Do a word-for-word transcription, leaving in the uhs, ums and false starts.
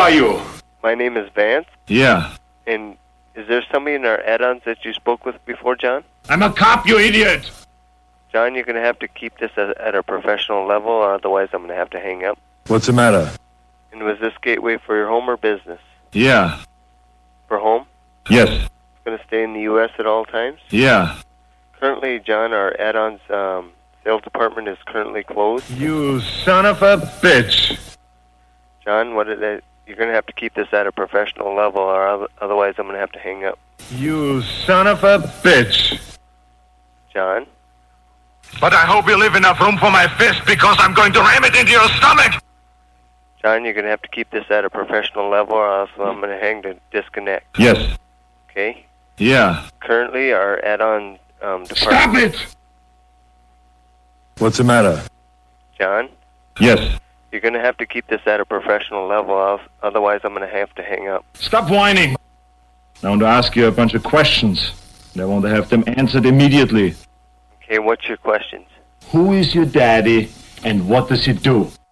are you? My name is Vance. Yeah. And is there somebody in our add-ons that you spoke with before, John? I'm a cop, you idiot! John, you're going to have to keep this at, at a professional level, or otherwise I'm going to have to hang up. What's the matter? And was this gateway for your home or business? Yeah. For home? Yes. Going to stay in the U S at all times? Yeah. Currently, John, our add-ons um, sales department is currently closed. You son of a bitch! John, what is it? You're going to have to keep this at a professional level, or otherwise I'm going to have to hang up. You son of a bitch! John? But I hope you leave enough room for my fist, because I'm going to ram it into your stomach! John, you're going to have to keep this at a professional level, or else I'm going to hang to disconnect. Yes. Okay? Yeah. Currently, our add-on um, department... Stop it! What's the matter? John? Yes. You're going to have to keep this at a professional level, else, otherwise I'm going to have to hang up. Stop whining! I want to ask you a bunch of questions, and I want to have them answered immediately. Okay, what's your questions? Who is your daddy, and what does he do?